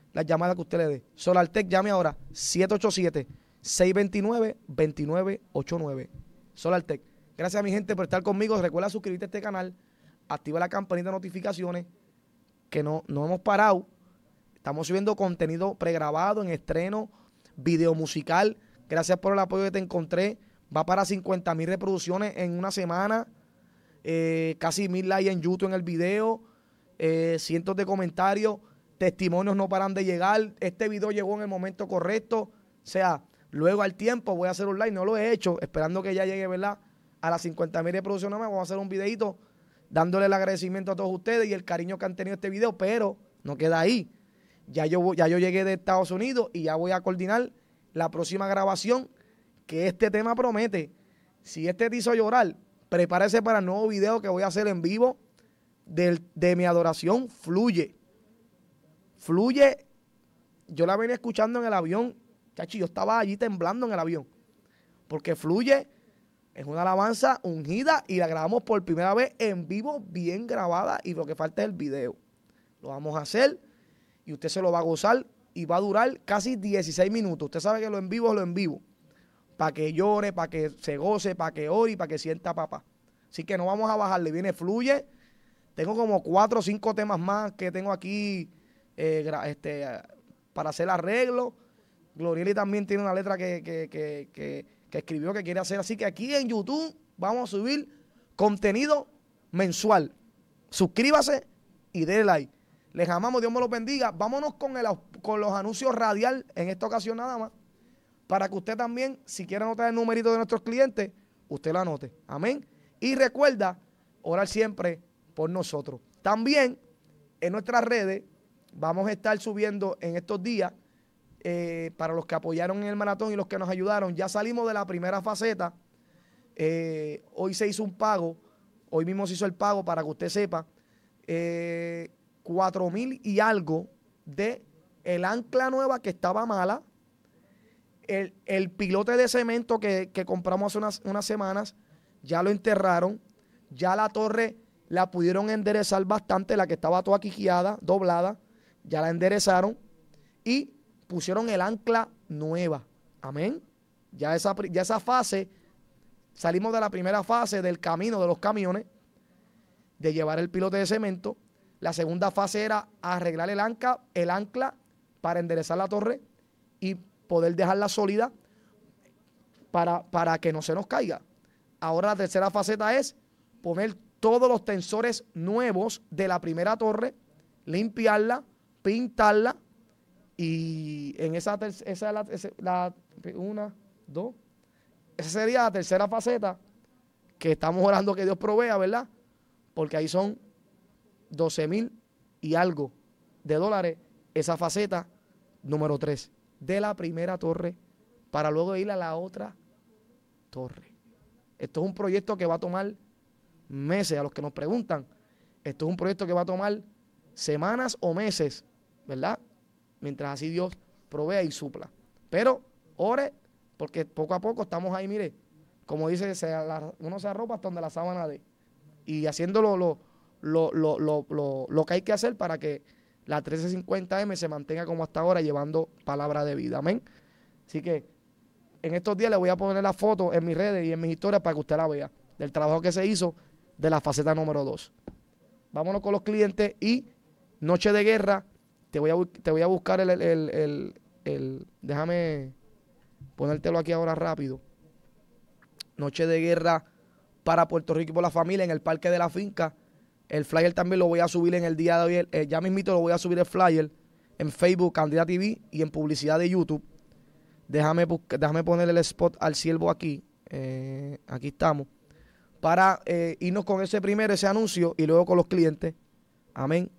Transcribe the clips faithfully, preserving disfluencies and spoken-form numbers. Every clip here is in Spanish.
las llamadas que usted le dé. SolarTech, llame ahora, siete ocho siete, seis dos nueve, dos nueve ocho nueve. SolarTech. Gracias a mi gente por estar conmigo. Recuerda suscribirte a este canal, activa la campanita de notificaciones, que no, no hemos parado. Estamos subiendo contenido pregrabado, en estreno, video musical. Gracias por el apoyo que te encontré. Va para cincuenta mil reproducciones en una semana. Eh, casi mil likes en YouTube en el video. Eh, cientos de comentarios. Testimonios no paran de llegar. Este video llegó en el momento correcto. O sea, luego al tiempo voy a hacer un live. No lo he hecho, esperando que ya llegue, ¿verdad?, a las cincuenta mil reproducciones. Vamos a hacer un videito dándole el agradecimiento a todos ustedes y el cariño que han tenido este video. Pero no queda ahí. Ya yo, ya yo llegué de Estados Unidos y ya voy a coordinar la próxima grabación, que este tema promete. Si este te hizo llorar, prepárese para el nuevo video que voy a hacer en vivo de, de mi adoración, Fluye. Fluye, yo la venía escuchando en el avión, chachi, yo estaba allí temblando en el avión, porque Fluye es una alabanza ungida y la grabamos por primera vez en vivo, bien grabada, y lo que falta es el video. Lo vamos a hacer y usted se lo va a gozar y va a durar casi dieciséis minutos. Usted sabe que lo en vivo es lo en vivo, para que llore, para que se goce, para que ore y para que sienta papá. Así que no vamos a bajarle, viene Fluye. Tengo como cuatro o cinco temas más que tengo aquí eh, este, para hacer arreglo. Glorieli también tiene una letra que, que, que, que, que escribió que quiere hacer. Así que aquí en YouTube vamos a subir contenido mensual. Suscríbase y déle like. Les amamos, Dios me los bendiga. Vámonos con, el, con los anuncios radial en esta ocasión nada más, para que usted también, si quiere anotar el numerito de nuestros clientes, usted lo anote. Amén. Y recuerda orar siempre por nosotros. También en nuestras redes vamos a estar subiendo en estos días, eh, para los que apoyaron en el maratón y los que nos ayudaron. Ya salimos de la primera faceta. Eh, hoy se hizo un pago. Hoy mismo se hizo el pago, para que usted sepa. Eh, cuatro mil y algo de el ancla nueva que estaba mala. El, el pilote de cemento que, que compramos hace unas, unas semanas, ya lo enterraron. Ya la torre la pudieron enderezar bastante, la que estaba toda quiqueada, doblada, ya la enderezaron y pusieron el ancla nueva. Amén. Ya esa, ya esa fase, salimos de la primera fase del camino de los camiones, de llevar el pilote de cemento. La segunda fase era arreglar el ancla, el ancla para enderezar la torre y poder dejarla sólida para, para que no se nos caiga. Ahora la tercera faceta es poner todos los tensores nuevos de la primera torre, limpiarla, pintarla, y en esa, esa, la, esa la, una, dos, esa sería la tercera faceta, que estamos orando que Dios provea, ¿verdad? Porque ahí son doce mil y algo de dólares, esa faceta número tres de la primera torre, para luego ir a la otra torre. Esto es un proyecto que va a tomar meses. A los que nos preguntan, esto es un proyecto que va a tomar semanas o meses, ¿verdad? Mientras así Dios provea y supla. Pero ore, porque poco a poco estamos ahí, mire, como dice, se, la, uno se arropa hasta donde la sábana de, y haciendo lo, lo, lo, lo, lo, lo, lo que hay que hacer para que la trece cincuenta eme se mantenga como hasta ahora, llevando palabra de vida. Amén. Así que en estos días le voy a poner la foto en mis redes y en mis historias para que usted la vea, del trabajo que se hizo de la faceta número dos. Vámonos con los clientes y Noche de Guerra. Te voy a, te voy a buscar el, el, el, el, el... Déjame ponértelo aquí ahora rápido. Noche de Guerra para Puerto Rico y por la familia en el Parque de la Finca. El flyer también lo voy a subir en el día de hoy. Eh, ya mismito lo voy a subir el flyer en Facebook, Candida T V, y en publicidad de YouTube. Déjame, déjame poner el spot al siervo aquí. Eh, aquí estamos. Para eh, irnos con ese primero, ese anuncio, y luego con los clientes. Amén.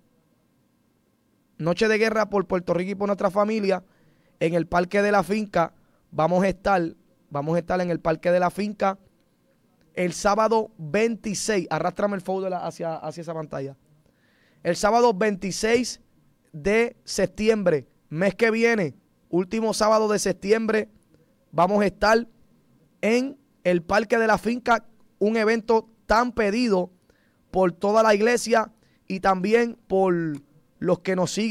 Noche de Guerra por Puerto Rico y por nuestra familia. En el Parque de la Finca vamos a estar, vamos a estar en el Parque de la Finca el sábado veintiséis. Arrástrame el folder hacia, hacia esa pantalla. El sábado veintiséis de septiembre, mes que viene, último sábado de septiembre, vamos a estar en el Parque de la Finca, un evento tan pedido por toda la iglesia y también por los que nos siguen